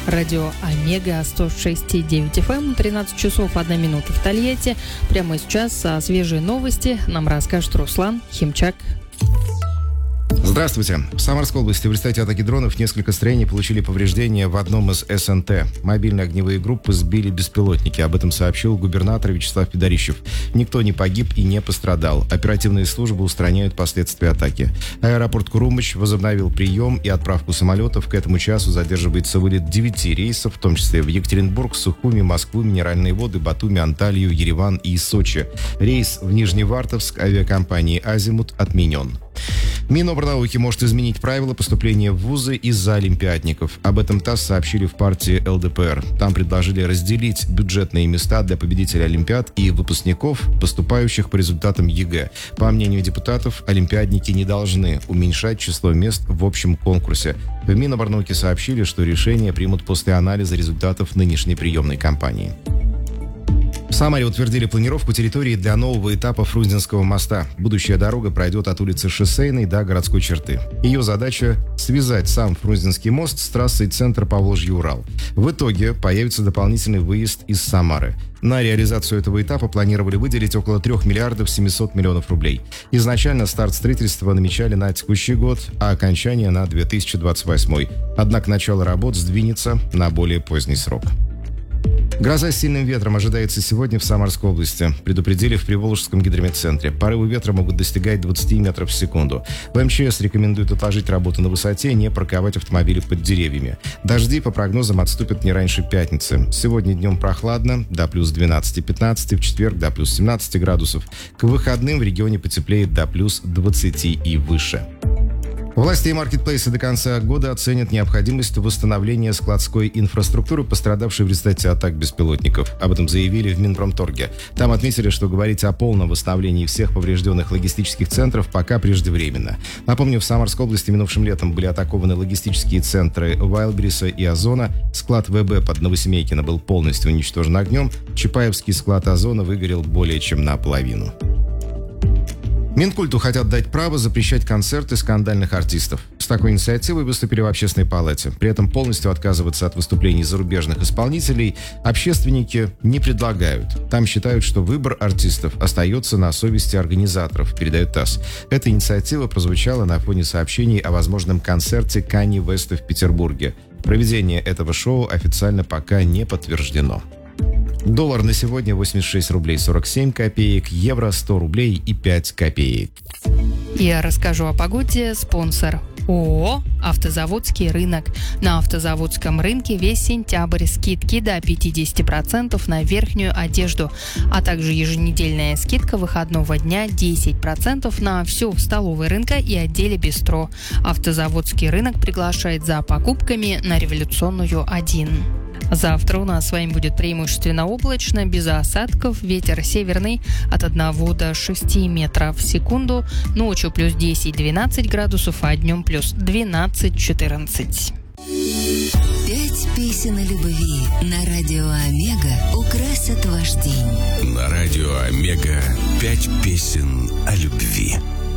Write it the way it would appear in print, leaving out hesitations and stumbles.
Радио Омега 106,9 FM, 13 часов 1 минута в Тольятти. Прямо сейчас свежие новости нам расскажет Руслан Химчак. Здравствуйте. В Самарской области в результате атаки дронов несколько строений получили повреждения в одном из СНТ. Мобильные огневые группы сбили беспилотники. Об этом сообщил губернатор Вячеслав Федорищев. Никто не погиб и не пострадал. Оперативные службы устраняют последствия атаки. Аэропорт Курумыч возобновил прием и отправку самолетов. К этому часу задерживается вылет 9 рейсов, в том числе в Екатеринбург, Сухуми, Москву, Минеральные воды, Батуми, Анталию, Ереван и Сочи. Рейс в Нижневартовск авиакомпании «Азимут» отменен. Минобрнауки может изменить правила поступления в вузы из-за олимпиадников. Об этом ТАСС сообщили в партии ЛДПР. Там предложили разделить бюджетные места для победителей олимпиад и выпускников, поступающих по результатам ЕГЭ. По мнению депутатов, олимпиадники не должны уменьшать число мест в общем конкурсе. В Минобрнауке сообщили, что решение примут после анализа результатов нынешней приемной кампании. В Самаре утвердили планировку территории для нового этапа Фрунзенского моста. Будущая дорога пройдет от улицы Шоссейной до городской черты. Ее задача – связать сам Фрунзенский мост с трассой центра Поволжье-Урал. В итоге появится дополнительный выезд из Самары. На реализацию этого этапа планировали выделить около 3 миллиардов 700 миллионов рублей. Изначально старт строительства намечали на текущий год, а окончание на 2028. Однако начало работ сдвинется на более поздний срок. Гроза с сильным ветром ожидается сегодня в Самарской области. Предупредили в Приволжском гидрометцентре. Порывы ветра могут достигать 20 метров в секунду. В МЧС рекомендуют отложить работу на высоте, не парковать автомобили под деревьями. Дожди, по прогнозам, отступят не раньше пятницы. Сегодня днем прохладно, до плюс 12-15, в четверг до плюс 17 градусов. К выходным в регионе потеплеет до плюс 20 и выше. Власти и маркетплейсы до конца года оценят необходимость восстановления складской инфраструктуры, пострадавшей в результате атак беспилотников. Об этом заявили в Минпромторге. Там отметили, что говорить о полном восстановлении всех поврежденных логистических центров пока преждевременно. Напомню, в Самарской области минувшим летом были атакованы логистические центры Вайлдберриса и Озона. Склад ВБ под Новосемейкино был полностью уничтожен огнем. Чапаевский склад Озона выгорел более чем наполовину. Минкульту хотят дать право запрещать концерты скандальных артистов. С такой инициативой выступили в Общественной палате. При этом полностью отказываться от выступлений зарубежных исполнителей общественники не предлагают. Там считают, что выбор артистов остается на совести организаторов, передает ТАСС. Эта инициатива прозвучала на фоне сообщений о возможном концерте Канье Уэста в Петербурге. Проведение этого шоу официально пока не подтверждено. Доллар на сегодня 86 рублей 47 копеек, евро 100 рублей и 5 копеек. Я расскажу о погоде. Спонсор ООО «Автозаводский рынок». На автозаводском рынке весь сентябрь скидки до 50% на верхнюю одежду, а также еженедельная скидка выходного дня 10% на все в столовой рынка и отделе бистро. Автозаводский рынок приглашает за покупками на Революционную 1. Завтра у нас с вами будет преимущественно облачно, без осадков, ветер северный от 1 до 6 метров в секунду, ночью плюс 10-12 градусов, а днем плюс 12-14. 5 песен о любви на радио Омега украсят ваш день. На радио Омега 5 песен о любви.